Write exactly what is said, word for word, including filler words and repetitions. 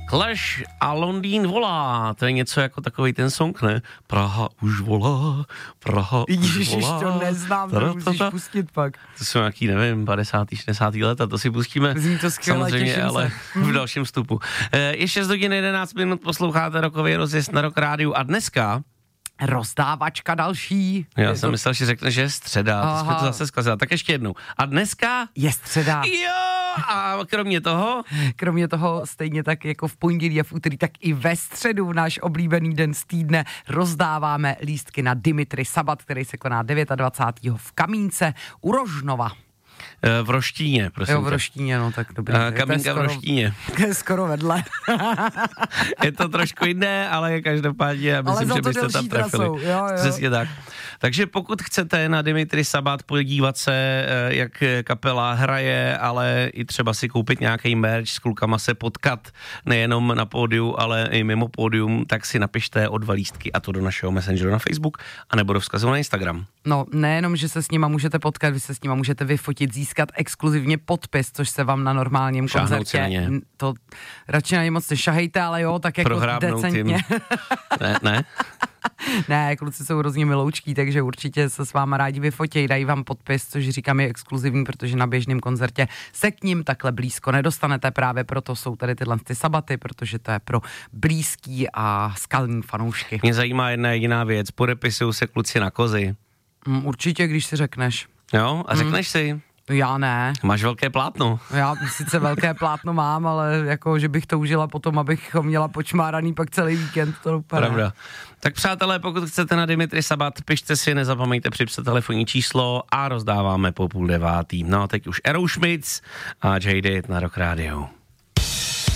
Clash a Londýn volá, to je něco jako takový ten song, ne? Praha už volá, Praha už Ježiš, volá. to neznám, to musíš pustit pak. To jsou nějaký, nevím, padesátý šedesátý leta, to si pustíme. Zní to skvěle, samozřejmě, těším ale se. v dalším vstupu. Je šest hodin jedenáct minut, posloucháte rokový rozjezd na Rock Rádiu a dneska rozdávačka další. Já je jsem to... myslel, že řekne, že je středa, to jsme to zase zkazila. Tak ještě jednou. A dneska je středa. Jo, a kromě toho? Kromě toho stejně tak jako v pondělí a v úterý, tak i ve středu v náš oblíbený den z týdne rozdáváme lístky na Dimitri Sabat, který se koná dvacátého devátého v Kamínce u Rožnova. V Roštíně, prosím. Jo, v Roštíně, no tak dobrý. Kamínka v Roštíně. Je skoro vedle. Je to trošku jiné, ale každopádně já myslím, že byste tam trefili. Jo, jo. Přesně tak. Takže pokud chcete na Dimitri Sabat podívat se, jak kapela hraje, ale i třeba si koupit nějaký merch, s klukama se potkat, nejenom na pódiu, ale i mimo pódium, tak si napište o dva lístky a to do našeho messengeru na Facebook, anebo do vzkazu na Instagram. No, nejenom, že se s nima můžete potkat, vy se s nima můžete vyfotit, získat exkluzivně podpis, což se vám na normálním Šáhnout koncertě, to radši na ně moc nešahejte, ale jo, tak jako decentně. Ne, ne? Ne, kluci jsou hrozně miloučký, takže určitě se s váma rádi vyfotějí, dají vám podpis, což říkám je exkluzivní, protože na běžném koncertě se k ním takhle blízko nedostanete, právě proto jsou tady tyhle ty sabaty, protože to je pro blízký a skalní fanoušky. Mě zajímá jedna jediná věc, podepisují se kluci na kozy. Mm, určitě, když si řekneš. Jo, a řekneš mm. si? Já ne. Máš velké plátno. Já sice velké plátno mám, ale jako, že bych to užila potom, abych ho měla počmáraný pak celý víkend, to úplně. Pravda. Tak přátelé, pokud chcete na Dimitri Sabat, pište si, nezapomeňte připsat telefonní číslo a rozdáváme po půl devátý. No a teď už Aerosmith a Jaded na Rock Radio.